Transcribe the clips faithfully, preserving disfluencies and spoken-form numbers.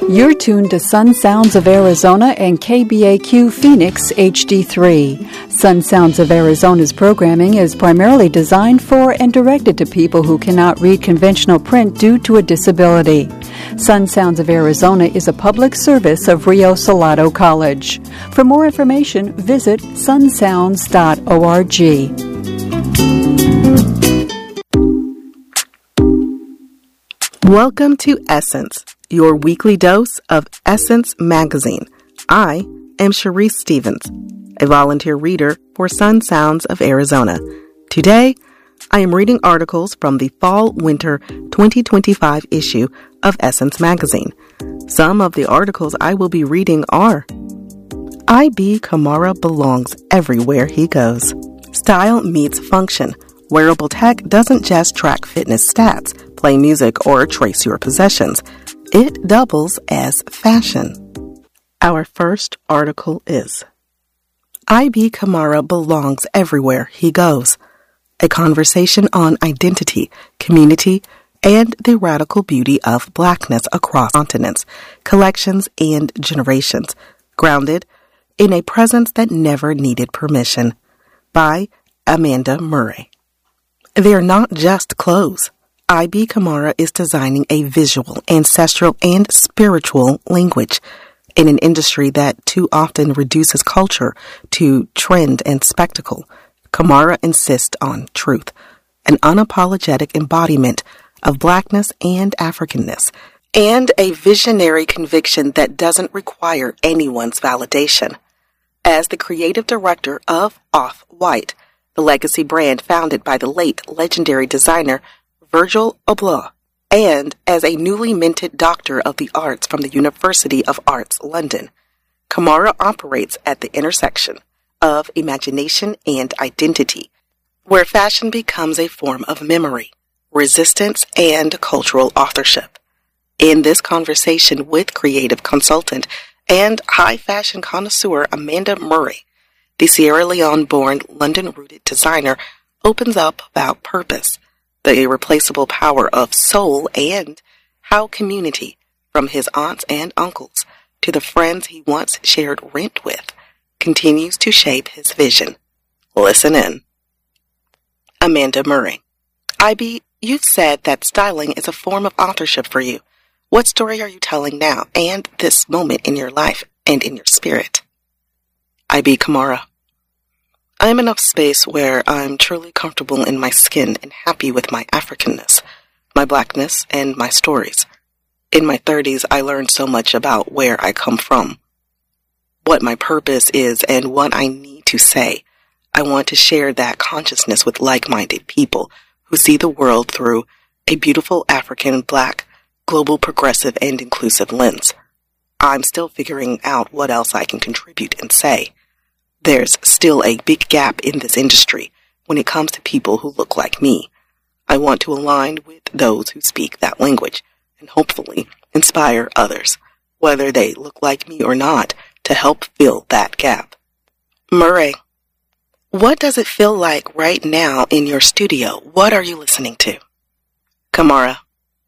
You're tuned to Sun Sounds of Arizona and K B A Q Phoenix H D three. Sun Sounds of Arizona's programming is primarily designed for and directed to people who cannot read conventional print due to a disability. Sun Sounds of Arizona is a public service of Rio Salado College. For more information, visit sun sounds dot org. Welcome to Essence, your weekly dose of Essence Magazine. I am Sharice Stevens, a volunteer reader for Sun Sounds of Arizona. Today, I am reading articles from the Fall-Winter twenty twenty-five issue of Essence Magazine. Some of the articles I will be reading are I B Kamara belongs everywhere he goes. Style meets function. Wearable tech doesn't just track fitness stats, play music, or trace your possessions. It doubles as fashion. Our first article is I B Kamara belongs everywhere he goes. A conversation on identity, community, and the radical beauty of Blackness across continents, collections, and generations, grounded in a presence that never needed permission. By Amanda Murray. They're not just clothes. I B Kamara is designing a visual, ancestral, and spiritual language in an industry that too often reduces culture to trend and spectacle. Kamara insists on truth, an unapologetic embodiment of Blackness and Africanness, and a visionary conviction that doesn't require anyone's validation. As the creative director of Off-White, the legacy brand founded by the late legendary designer Virgil Abloh, and as a newly minted Doctor of the Arts from the University of Arts, London, Kamara operates at the intersection of imagination and identity, where fashion becomes a form of memory, resistance, and cultural authorship. In this conversation with creative consultant and high fashion connoisseur Amanda Murray, the Sierra Leone-born, London-rooted designer opens up about purpose, the irreplaceable power of soul, and how community, from his aunts and uncles to the friends he once shared rent with, continues to shape his vision. Listen in. Amanda Murray. I B, you've said that styling is a form of authorship for you. What story are you telling now and this moment in your life and in your spirit? I B Kamara. I am in a space where I'm truly comfortable in my skin and happy with my Africanness, my Blackness, and my stories. In my thirties, I learned so much about where I come from, what my purpose is, and what I need to say. I want to share that consciousness with like-minded people who see the world through a beautiful African, Black, global, progressive, and inclusive lens. I'm still figuring out what else I can contribute and say. There's still a big gap in this industry when it comes to people who look like me. I want to align with those who speak that language and hopefully inspire others, whether they look like me or not, to help fill that gap. Murray, what does it feel like right now in your studio? What are you listening to? Kamara.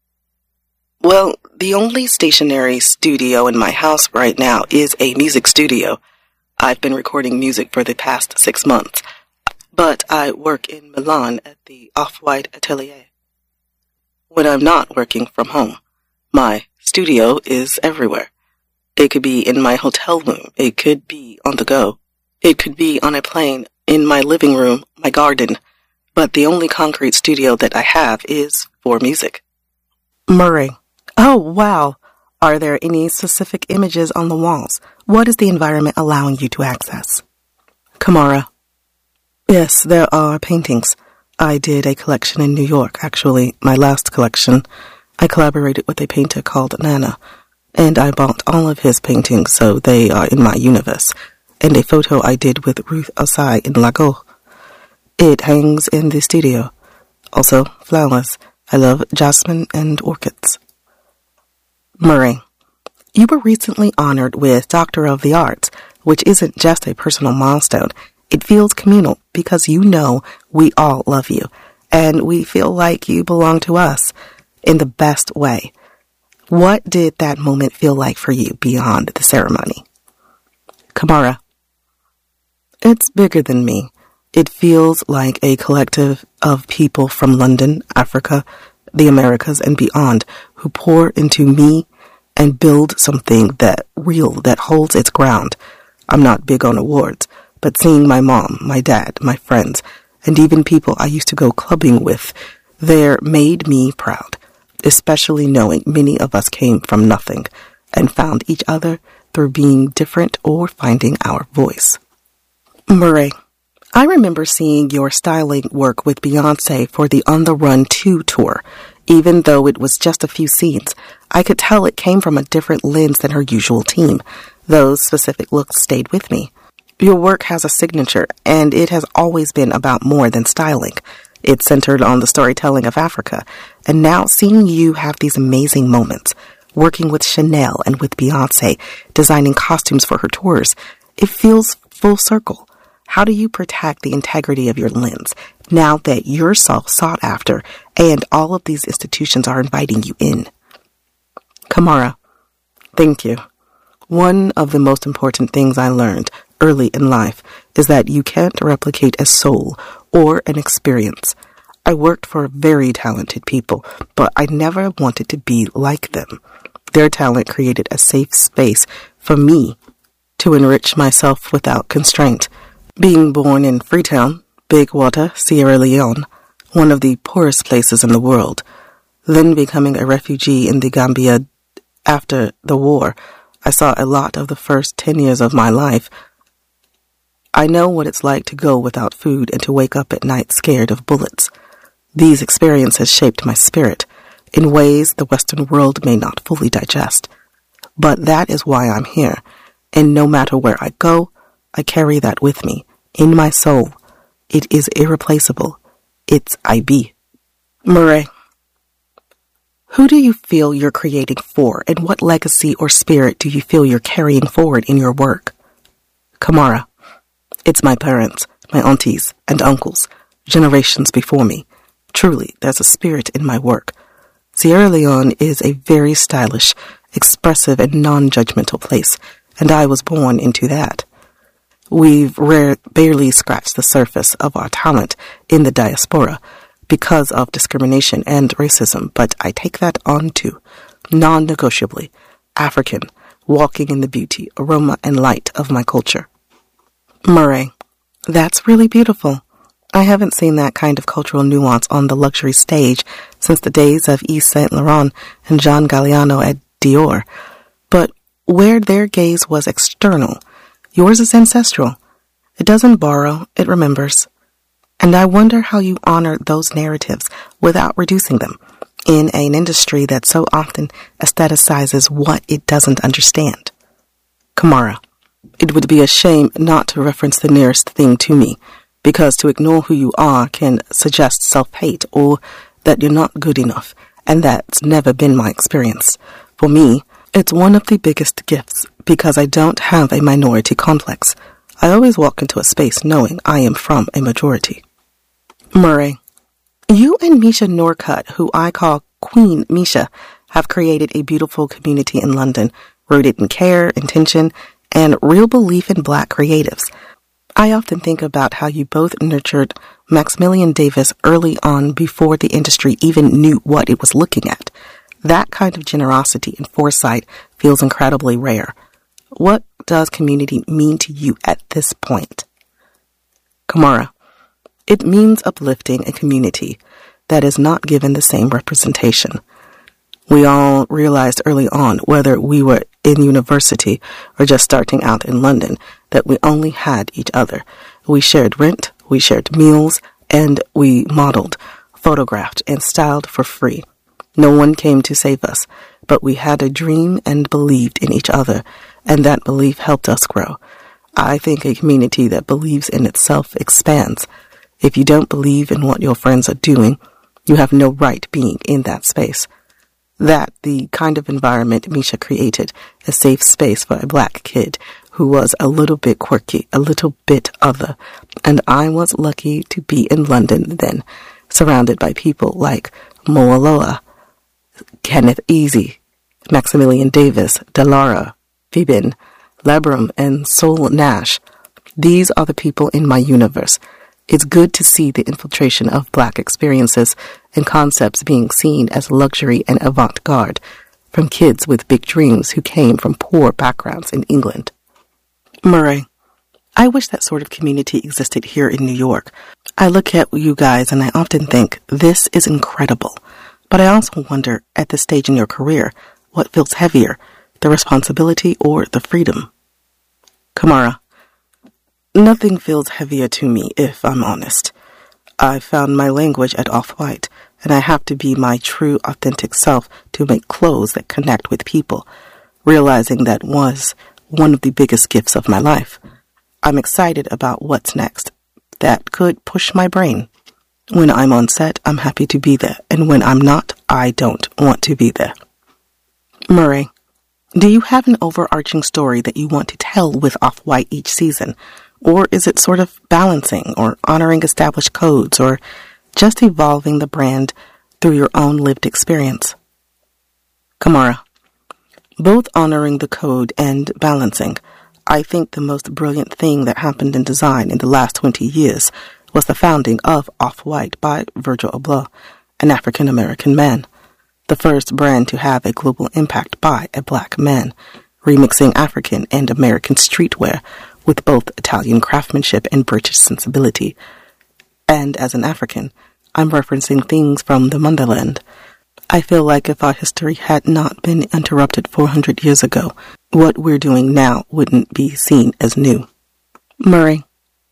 Well, the only stationary studio in my house right now is a music studio. I've been recording music for the past six months, but I work in Milan at the Off-White Atelier. When I'm not working from home, my studio is everywhere. It could be in my hotel room. It could be on the go. It could be on a plane, in my living room, my garden. But the only concrete studio that I have is for music. Murray. Oh, wow. Are there any specific images on the walls? What is the environment allowing you to access? Kamara. Yes, there are paintings. I did a collection in New York, actually, my last collection. I collaborated with a painter called Nana, and I bought all of his paintings, so they are in my universe. And a photo I did with Ruth Osai in Lago. It hangs in the studio. Also, flowers. I love jasmine and orchids. Murray, you were recently honored with Doctor of the Arts, which isn't just a personal milestone. It feels communal because you know we all love you, and we feel like you belong to us in the best way. What did that moment feel like for you beyond the ceremony? Kamara. It's bigger than me. It feels like a collective of people from London, Africa, the Americas, and beyond who pour into me and build something that real, that holds its ground. I'm not big on awards, but seeing my mom, my dad, my friends, and even people I used to go clubbing with there made me proud, especially knowing many of us came from nothing and found each other through being different or finding our voice. Murray, I remember seeing your styling work with Beyonce for the On the Run two tour. Even though it was just a few scenes, I could tell it came from a different lens than her usual team. Those specific looks stayed with me. Your work has a signature, and it has always been about more than styling. It's centered on the storytelling of Africa, and now seeing you have these amazing moments, working with Chanel and with Beyonce, designing costumes for her tours, it feels full circle. How do you protect the integrity of your lens now that you're so sought after and all of these institutions are inviting you in? Kamara, thank you. One of the most important things I learned early in life is that you can't replicate a soul or an experience. I worked for very talented people, but I never wanted to be like them. Their talent created a safe space for me to enrich myself without constraint. Being born in Freetown, Big Water, Sierra Leone, one of the poorest places in the world, then becoming a refugee in the Gambia after the war, I saw a lot of the first ten years of my life. I know what it's like to go without food and to wake up at night scared of bullets. These experiences shaped my spirit in ways the Western world may not fully digest. But that is why I'm here, and no matter where I go, I carry that with me, in my soul. It is irreplaceable. It's I B. Murray, who do you feel you're creating for, and what legacy or spirit do you feel you're carrying forward in your work? Kamara, it's my parents, my aunties, and uncles, generations before me. Truly, there's a spirit in my work. Sierra Leone is a very stylish, expressive, and non-judgmental place, and I was born into that. We've rare, barely scratched the surface of our talent in the diaspora because of discrimination and racism, but I take that on too, non-negotiably, African, walking in the beauty, aroma, and light of my culture. Murray, that's really beautiful. I haven't seen that kind of cultural nuance on the luxury stage since the days of Yves Saint Laurent and John Galliano at Dior. But where their gaze was external, yours is ancestral. It doesn't borrow, it remembers. And I wonder how you honor those narratives without reducing them in an industry that so often aestheticizes what it doesn't understand. Kamara, it would be a shame not to reference the nearest thing to me, because to ignore who you are can suggest self-hate or that you're not good enough, and that's never been my experience. For me, it's one of the biggest gifts because I don't have a minority complex. I always walk into a space knowing I am from a majority. Murray, you and Misha Norcutt, who I call Queen Misha, have created a beautiful community in London, rooted in care, intention, and real belief in Black creatives. I often think about how you both nurtured Maximilian Davis early on before the industry even knew what it was looking at. That kind of generosity and foresight feels incredibly rare. What does community mean to you at this point? Kamara, it means uplifting a community that is not given the same representation. We all realized early on, whether we were in university or just starting out in London, that we only had each other. We shared rent, we shared meals, and we modeled, photographed, and styled for free. No one came to save us, but we had a dream and believed in each other, and that belief helped us grow. I think a community that believes in itself expands. If you don't believe in what your friends are doing, you have no right being in that space. That the kind of environment Misha created, a safe space for a Black kid who was a little bit quirky, a little bit other. And I was lucky to be in London then, surrounded by people like Mo Aloha, Kenneth Easy, Maximilian Davis, Dallara, Fibin, Labram, and Sol Nash. These are the people in my universe. It's good to see the infiltration of Black experiences and concepts being seen as luxury and avant-garde from kids with big dreams who came from poor backgrounds in England. Murray, I wish that sort of community existed here in New York. I look at you guys and I often think, this is incredible. But I also wonder, at this stage in your career, what feels heavier, the responsibility or the freedom? Kamara, nothing feels heavier to me, if I'm honest. I found my language at Off-White, and I have to be my true, authentic self to make clothes that connect with people, realizing that was one of the biggest gifts of my life. I'm excited about what's next. That could push my brain. When I'm on set, I'm happy to be there, and when I'm not, I don't want to be there. Murray, do you have an overarching story that you want to tell with Off-White each season? Or is it sort of balancing or honoring established codes or just evolving the brand through your own lived experience? Kamara, both honoring the code and balancing. I think the most brilliant thing that happened in design in the last twenty years was the founding of Off-White by Virgil Abloh, an African-American man, the first brand to have a global impact by a Black man, remixing African and American streetwear with both Italian craftsmanship and British sensibility. And as an African, I'm referencing things from the motherland. I feel like if our history had not been interrupted four hundred years ago, what we're doing now wouldn't be seen as new. Murray,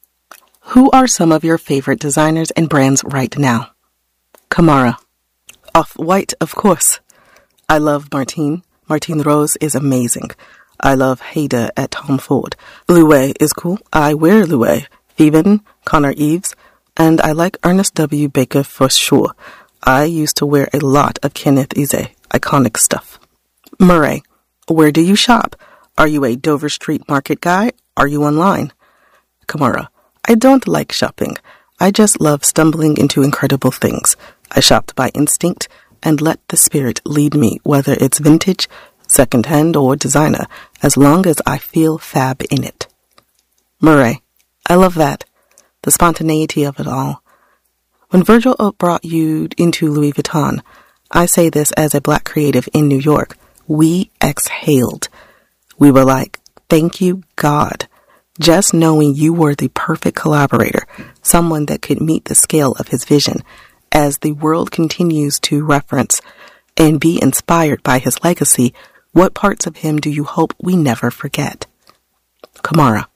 who are some of your favorite designers and brands right now? Kamara, Off-White, of course. I love Martine. Martine Rose is amazing. I love Haida at Tom Ford. Louis is cool. I wear Louis. Phoeben, Connor Eves, and I like Ernest W. Baker for sure. I used to wear a lot of Kenneth Eze, iconic stuff. Murray, where do you shop? Are you a Dover Street Market guy? Are you online? Kamara, I don't like shopping. I just love stumbling into incredible things. I shopped by instinct and let the spirit lead me, whether it's vintage, secondhand, or designer, as long as I feel fab in it. Murray, I love that. The spontaneity of it all. When Virgil brought you into Louis Vuitton, I say this as a Black creative in New York, we exhaled. We were like, thank you, God. Just knowing you were the perfect collaborator, someone that could meet the scale of his vision, as the world continues to reference and be inspired by his legacy, what parts of him do you hope we never forget? Kamara,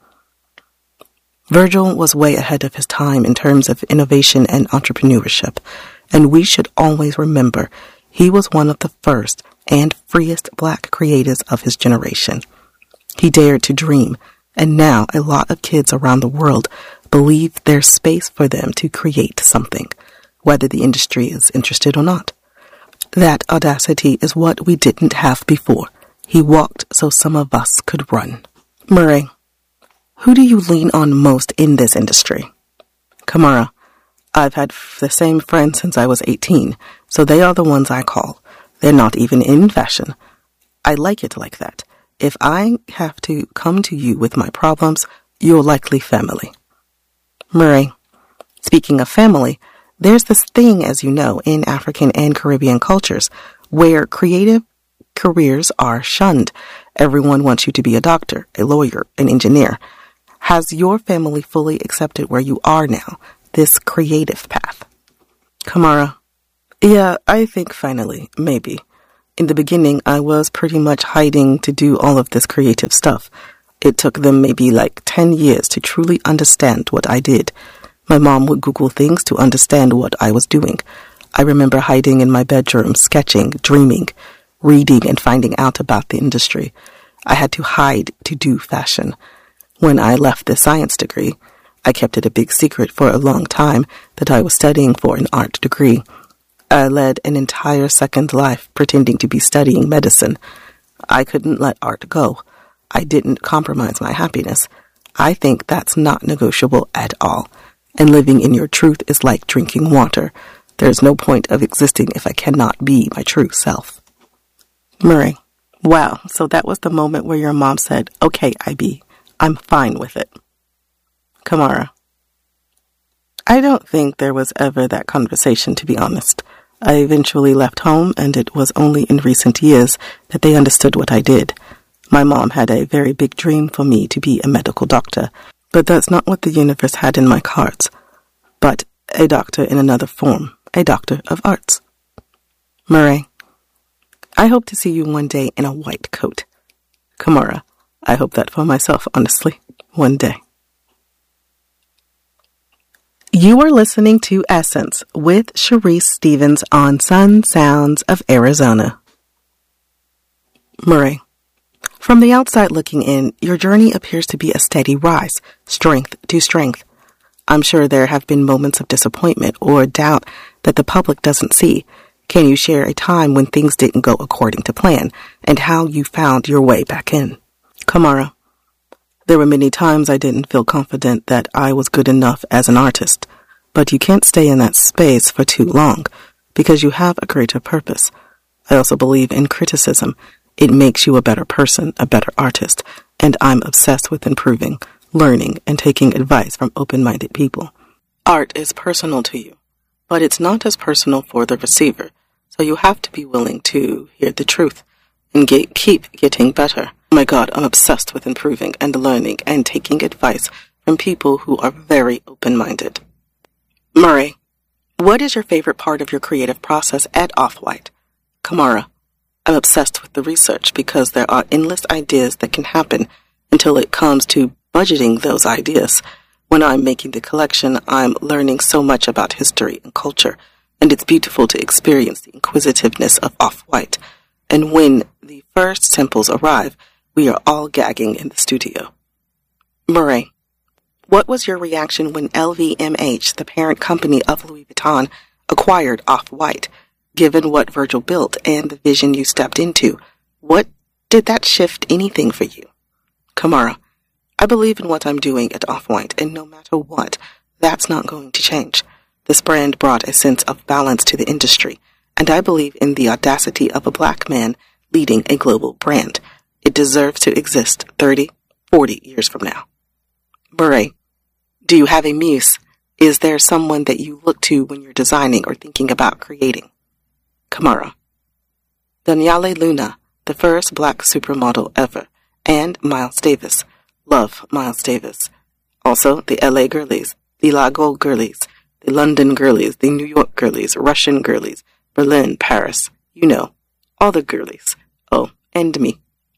Virgil was way ahead of his time in terms of innovation and entrepreneurship, and we should always remember he was one of the first and freest Black creators of his generation. He dared to dream, and now a lot of kids around the world believe there's space for them to create something, whether the industry is interested or not. That audacity is what we didn't have before. He walked so some of us could run. Murray, who do you lean on most in this industry? Kamara, I've had the same friends since I was eighteen, so they are the ones I call. They're not even in fashion. I like it like that. If I have to come to you with my problems, you're likely family. Murray, speaking of family, there's this thing, as you know, in African and Caribbean cultures where creative careers are shunned. Everyone wants you to be a doctor, a lawyer, an engineer. Has your family fully accepted where you are now, this creative path? Kamara, yeah, I think finally, maybe. In the beginning, I was pretty much hiding to do all of this creative stuff. It took them maybe like ten years to truly understand what I did. My mom would Google things to understand what I was doing. I remember hiding in my bedroom, sketching, dreaming, reading, and finding out about the industry. I had to hide to do fashion. When I left the science degree, I kept it a big secret for a long time that I was studying for an art degree. I led an entire second life pretending to be studying medicine. I couldn't let art go. I didn't compromise my happiness. I think that's not negotiable at all. And living in your truth is like drinking water. There's no point of existing if I cannot be my true self. Murray, Wow, so that was the moment where your mom said, okay, I B, I'm fine with it. Kamara. I don't think there was ever that conversation, to be honest. I eventually left home, and it was only in recent years that they understood what I did. My mom had a very big dream for me to be a medical doctor, but that's not what the universe had in my cards. But a doctor in another form, a doctor of arts. Murray. I hope to see you one day in a white coat. Kamara. I hope that for myself, honestly, one day. You are listening to Essence with Sharice Stevens on Sun Sounds of Arizona. Murray. From the outside looking in, your journey appears to be a steady rise, strength to strength. I'm sure there have been moments of disappointment or doubt that the public doesn't see. Can you share a time when things didn't go according to plan and how you found your way back in? Kamara. There were many times I didn't feel confident that I was good enough as an artist, but you can't stay in that space for too long because you have a greater purpose. I also believe in criticism. It makes you a better person, a better artist, and I'm obsessed with improving, learning, and taking advice from open-minded people. Art is personal to you, but it's not as personal for the receiver, so you have to be willing to hear the truth and get, keep getting better. Oh my God, I'm obsessed with improving and learning and taking advice from people who are very open-minded. Murray, what is your favorite part of your creative process at Off-White? Kamara, I'm obsessed with the research because there are endless ideas that can happen until it comes to budgeting those ideas. When I'm making the collection, I'm learning so much about history and culture, and it's beautiful to experience the inquisitiveness of Off-White. And when the first samples arrive, we are all gagging in the studio. Murray, what was your reaction when L V M H, the parent company of Louis Vuitton, acquired Off-White? Given what Virgil built and the vision you stepped into, what did that shift anything for you? Kamara, I believe in what I'm doing at Off-White, and no matter what, that's not going to change. This brand brought a sense of balance to the industry, and I believe in the audacity of a black man leading a global brand. It deserves to exist thirty, forty years from now. Murray, do you have a muse? Is there someone that you look to when you're designing or thinking about creating? Kamara, Daniele Luna, the first black supermodel ever, and Miles Davis. Love Miles Davis. Also, the L A girlies, the Lago girlies, the London girlies, the New York girlies, Russian girlies, Berlin, Paris, you know, all the girlies. Oh, and me.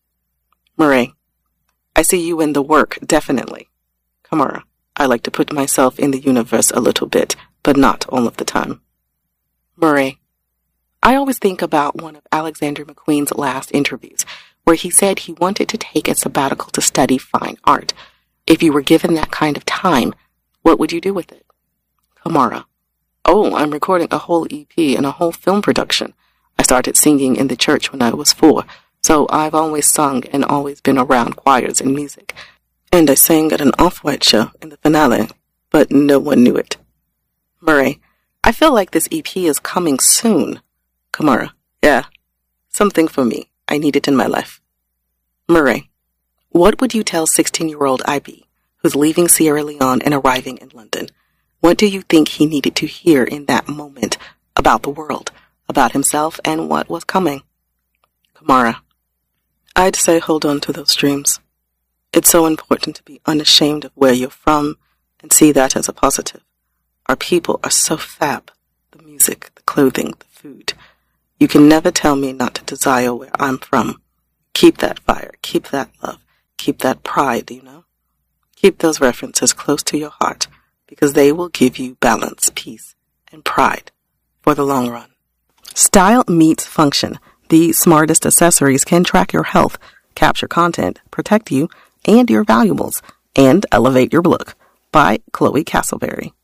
Murray, I see you in the work, definitely. Kamara, I like to put myself in the universe a little bit, but not all of the time. Murray, I always think about one of Alexander McQueen's last interviews, where he said he wanted to take a sabbatical to study fine art. If you were given that kind of time, what would you do with it? Kamara, oh, I'm recording a whole E P and a whole film production. I started singing in the church when I was four, so I've always sung and always been around choirs and music. And I sang at an Off-White show in the finale, but no one knew it. Murray, I feel like this E P is coming soon. Kamara, yeah, something for me. I need it in my life. Murray, what would you tell sixteen-year-old I B, who's leaving Sierra Leone and arriving in London? What do you think he needed to hear in that moment about the world, about himself, and what was coming? Kamara, I'd say hold on to those dreams. It's so important to be unashamed of where you're from and see that as a positive. Our people are so fab. The music, the clothing, the food. You can never tell me not to desire where I'm from. Keep that fire, keep that love, keep that pride, you know? Keep those references close to your heart because they will give you balance, peace, and pride for the long run. Style meets function. The smartest accessories can track your health, capture content, protect you, and your valuables, and elevate your look. By Chloe Castleberry.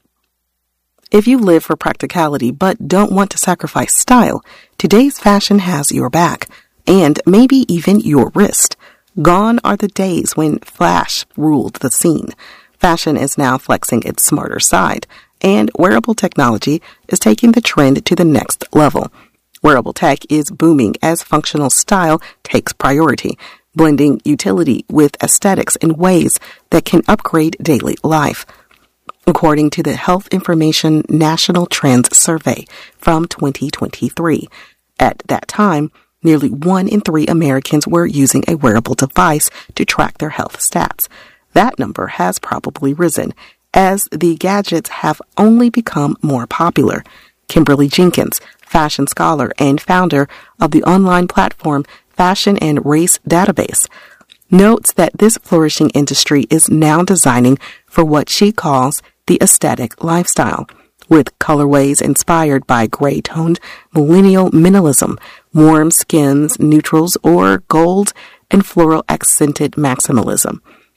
If you live for practicality but don't want to sacrifice style, today's fashion has your back, and maybe even your wrist. Gone are the days when flash ruled the scene. Fashion is now flexing its smarter side, and wearable technology is taking the trend to the next level. Wearable tech is booming as functional style takes priority, blending utility with aesthetics in ways that can upgrade daily life. According to the Health Information National Trends Survey from twenty twenty-three, at that time, nearly one in three Americans were using a wearable device to track their health stats. That number has probably risen as the gadgets have only become more popular. Kimberly Jenkins, fashion scholar and founder of the online platform Fashion and Race Database, notes that this flourishing industry is now designing for what she calls the aesthetic lifestyle, with colorways inspired by gray-toned millennial minimalism, warm skins, neutrals, or gold and floral accented maximalism.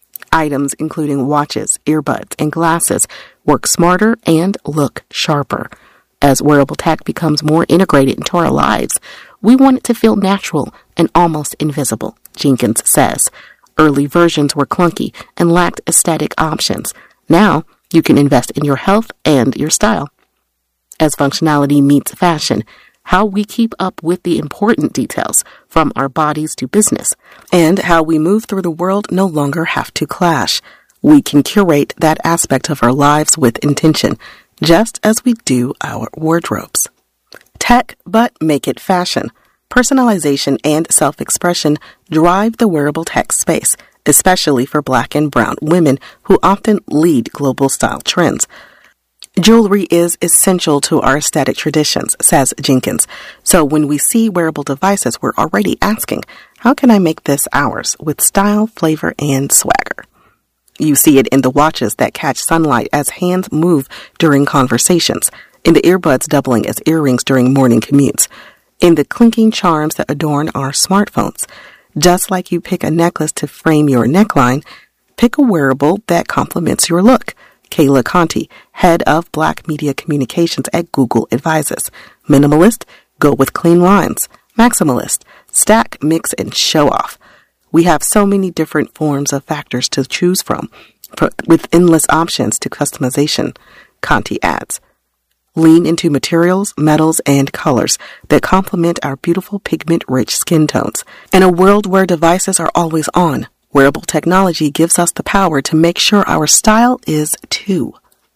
Items including watches, earbuds, and glasses work smarter and look sharper. As wearable tech becomes more integrated into our lives, we want it to feel natural and almost invisible, Jenkins says. Early versions were clunky and lacked aesthetic options. Now, you can invest in your health and your style. As functionality meets fashion, how we keep up with the important details, from our bodies to business, and how we move through the world no longer have to clash. We can curate that aspect of our lives with intention, just as we do our wardrobes. Tech, but make it fashion. Personalization and self-expression drive the wearable tech space, especially for Black and brown women who often lead global style trends. Jewelry is essential to our aesthetic traditions, says Jenkins. So when we see wearable devices, we're already asking, how can I make this ours with style, flavor, and swagger? You see it in the watches that catch sunlight as hands move during conversations, in the earbuds doubling as earrings during morning commutes, in the clinking charms that adorn our smartphones. Just like you pick a necklace to frame your neckline, pick a wearable that complements your look. Kayla Conti, head of Black Media Communications at Google, advises. Minimalist, go with clean lines. Maximalist, stack, mix, and show off. We have so many different forms of factors to choose from, with endless options to customization, Conti adds. Lean into materials, metals, and colors that complement our beautiful pigment-rich skin tones. In a world where devices are always on, wearable technology gives us the power to make sure our style is too.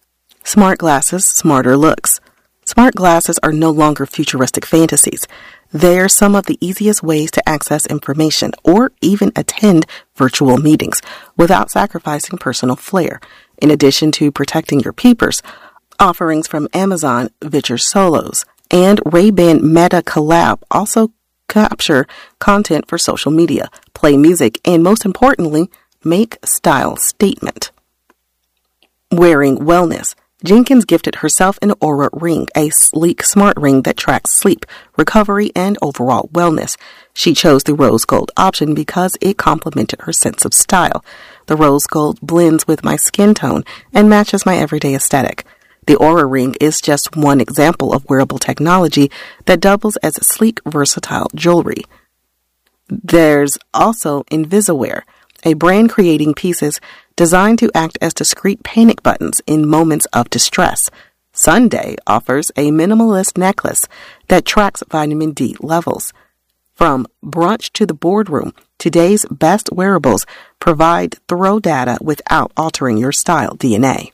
Smart glasses, smarter looks. Smart glasses are no longer futuristic fantasies. They're some of the easiest ways to access information or even attend virtual meetings without sacrificing personal flair. In addition to protecting your peepers, offerings from Amazon, Viture Solos, and Ray-Ban Meta Collab also capture content for social media, play music, and most importantly, make style statement. Wearing wellness. Jenkins gifted herself an Oura Ring, a sleek smart ring that tracks sleep, recovery, and overall wellness. She chose the rose gold option because it complemented her sense of style. The rose gold blends with my skin tone and matches my everyday aesthetic. The Oura Ring is just one example of wearable technology that doubles as sleek, versatile jewelry. There's also Invisiwear, a brand creating pieces designed to act as discreet panic buttons in moments of distress. Sunday offers a minimalist necklace that tracks vitamin D levels. From brunch to the boardroom, today's best wearables provide thorough data without altering your style D N A.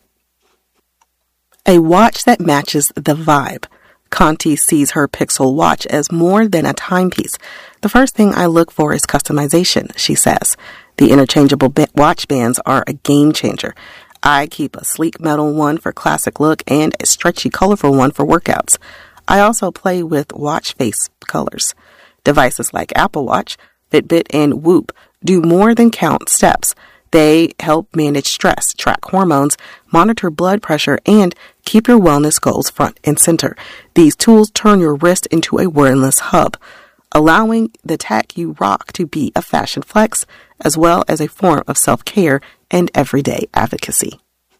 A watch that matches the vibe. Conti sees her Pixel watch as more than a timepiece. The first thing I look for is customization, she says. The interchangeable ba- watch bands are a game changer. I keep a sleek metal one for classic look and a stretchy, colorful one for workouts. I also play with watch face colors. Devices like Apple Watch, Fitbit, and Whoop do more than count steps. They help manage stress, track hormones, monitor blood pressure, and keep your wellness goals front and center. These tools turn your wrist into a wellness hub, allowing the tech you rock to be a fashion flex, as well as a form of self-care and everyday advocacy.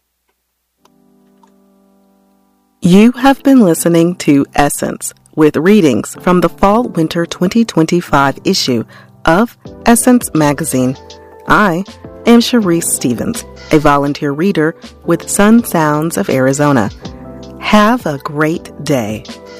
You have been listening to Essence, with readings from the Fall-Winter twenty twenty-five issue of Essence Magazine. I am Sharice Stevens, a volunteer reader with Sun Sounds of Arizona. Have a great day.